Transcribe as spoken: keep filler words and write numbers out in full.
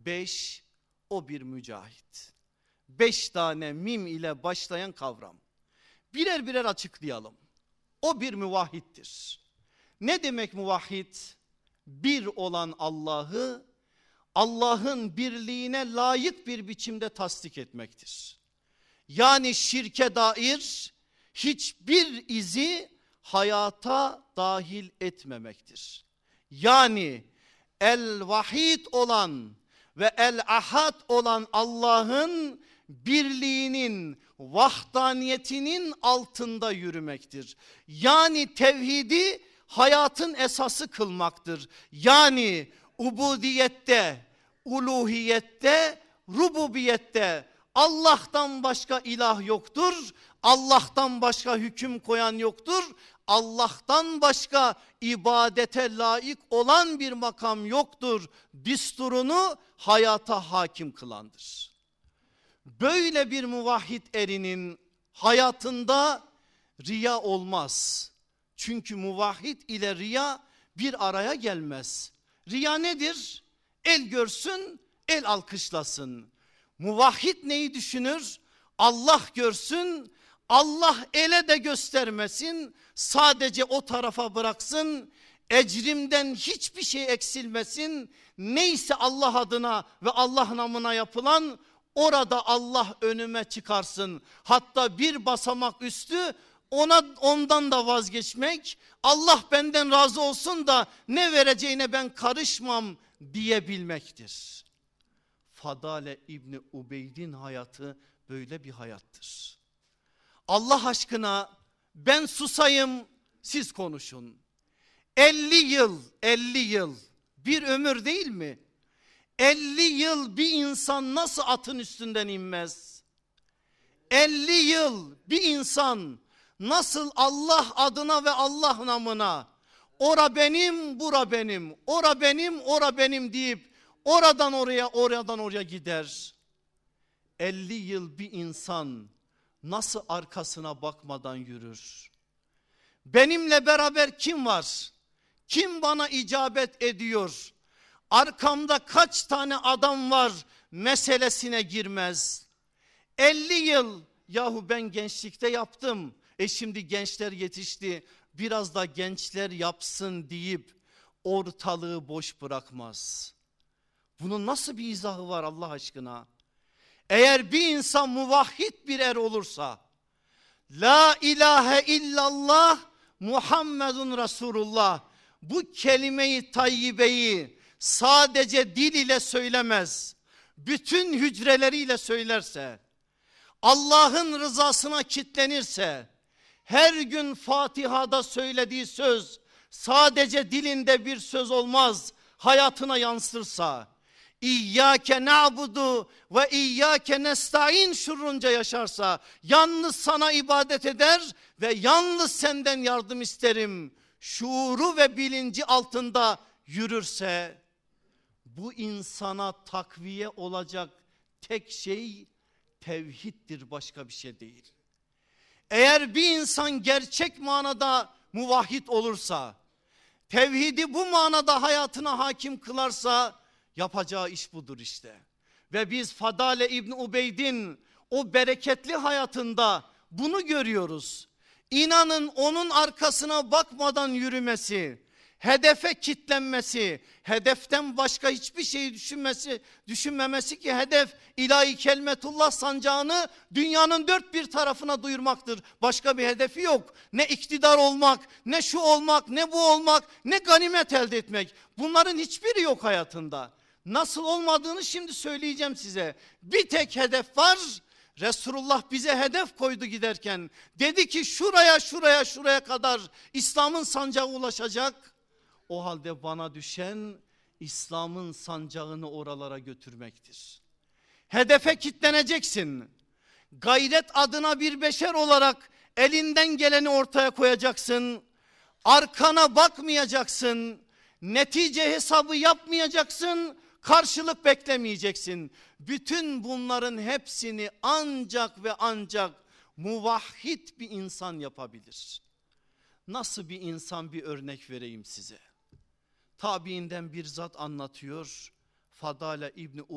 Beş, o bir mücahit. Beş tane mim ile başlayan kavram. Birer birer açıklayalım. O bir muvahhiddir. Ne demek muvahhid? Bir olan Allah'ı, Allah'ın birliğine layık bir biçimde tasdik etmektir. Yani şirke dair hiçbir izi hayata dahil etmemektir. Yani el-vahid olan ve el-ahad olan Allah'ın birliğinin, vahdaniyetinin altında yürümektir. Yani tevhidi hayatın esası kılmaktır. Yani ubudiyette, uluhiyette, rububiyette Allah'tan başka ilah yoktur. Allah'tan başka hüküm koyan yoktur. Allah'tan başka ibadete layık olan bir makam yoktur. Düsturunu hayata hakim kılandır. Böyle bir muvahhid erinin hayatında riya olmaz. Çünkü muvahhid ile riya bir araya gelmez. Riya nedir? El görsün, el alkışlasın. Muvahhid neyi düşünür? Allah görsün, Allah ele de göstermesin, sadece o tarafa bıraksın, ecrimden hiçbir şey eksilmesin. Neyse Allah adına ve Allah namına yapılan, orada Allah önüme çıkarsın. Hatta bir basamak üstü ona ondan da vazgeçmek, Allah benden razı olsun da ne vereceğine ben karışmam diyebilmektir. Fadale İbni Ubeyd'in hayatı böyle bir hayattır. Allah aşkına ben susayım, siz konuşun. elli yıl, elli yıl bir ömür değil mi? elli yıl bir insan nasıl atın üstünden inmez? elli yıl bir insan nasıl Allah adına ve Allah namına ora benim, bura benim, ora benim, ora benim deyip oradan oraya, oradan oraya gider? elli yıl bir insan nasıl arkasına bakmadan yürür? Benimle beraber kim var? Kim bana icabet ediyor? Arkamda kaç tane adam var meselesine girmez. elli yıl, yahu ben gençlikte yaptım, e şimdi gençler yetişti, biraz da gençler yapsın deyip ortalığı boş bırakmaz. Bunun nasıl bir izahı var Allah aşkına? Eğer bir insan muvahhid bir er olursa, la ilahe illallah Muhammedun Resulullah, bu kelime-i tayyibeyi sadece dil ile söylemez, bütün hücreleriyle söylerse, Allah'ın rızasına kitlenirse, her gün Fatiha'da söylediği söz sadece dilinde bir söz olmaz, hayatına yansırsa, İyyâke na'budu ve iyyâke nesta'in şuurunca yaşarsa, yalnız sana ibadet eder ve yalnız senden yardım isterim şuuru ve bilinci altında yürürse, bu insana takviye olacak tek şey tevhiddir, başka bir şey değil. Eğer bir insan gerçek manada muvahhid olursa, tevhidi bu manada hayatına hakim kılarsa, yapacağı iş budur işte. Ve biz Fadale İbni Ubeyd'in o bereketli hayatında bunu görüyoruz. İnanın onun arkasına bakmadan yürümesi, hedefe kitlenmesi, hedeften başka hiçbir şey düşünmesi, düşünmemesi ki hedef ilahi kelimetullah sancağını dünyanın dört bir tarafına duyurmaktır. Başka bir hedefi yok. Ne iktidar olmak, ne şu olmak, ne bu olmak, ne ganimet elde etmek. Bunların hiçbiri yok hayatında. Nasıl olmadığını şimdi söyleyeceğim size. Bir tek hedef var. Resulullah bize hedef koydu giderken. Dedi ki şuraya şuraya şuraya kadar İslam'ın sancağı ulaşacak. O halde bana düşen İslam'ın sancağını oralara götürmektir. Hedefe kitleneceksin. Gayret adına bir beşer olarak elinden geleni ortaya koyacaksın. Arkana bakmayacaksın. Netice hesabı yapmayacaksın. Karşılık beklemeyeceksin. Bütün bunların hepsini ancak ve ancak muvahhid bir insan yapabilir. Nasıl bir insan, bir örnek vereyim size. Tabiinden bir zat anlatıyor. Fadale İbni